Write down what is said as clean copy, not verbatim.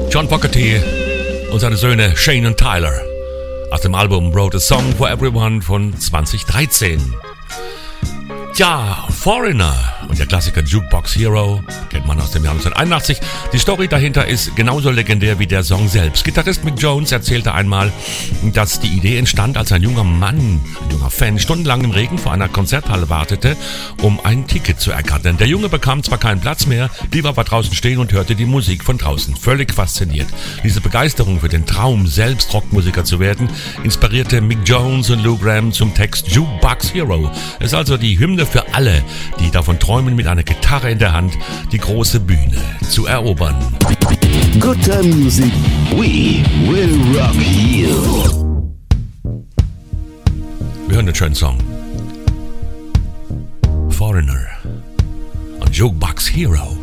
John Fogerty und seine Söhne Shane und Tyler aus dem Album Wrote a Song for Everyone von 2013. Tja, Foreigner und der Klassiker Jukebox Hero kennt man aus dem Jahr 1981. Die Story dahinter ist genauso legendär wie der Song selbst. Gitarrist Mick Jones erzählte einmal, dass die Idee entstand, als ein junger Fan stundenlang im Regen vor einer Konzerthalle wartete, um ein Ticket zu ergattern. Der Junge bekam zwar keinen Platz mehr, blieb aber draußen stehen und hörte die Musik von draußen. Völlig fasziniert. Diese Begeisterung für den Traum, selbst Rockmusiker zu werden, inspirierte Mick Jones und Lou Gramm zum Text Jukebox Hero. Es ist also die Hymne für alle, die davon träumen, mit einer Gitarre in der Hand die große Bühne zu erobern. Good Time Music, we will rock you. Wir hören den schönen Song. Foreigner und Jukebox Hero.